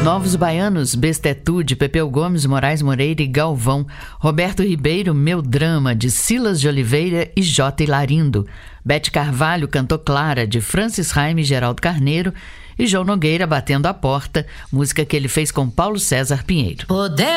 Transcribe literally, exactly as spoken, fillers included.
Novos Baianos, Bestetu, de Pepeu Gomes, Moraes Moreira e Galvão. Roberto Ribeiro, Meu Drama, de Silas de Oliveira e J. Larindo. Bete Carvalho, Cantou Clara, de Francis Raime e Geraldo Carneiro. E João Nogueira, Batendo a Porta, música que ele fez com Paulo César Pinheiro. Poder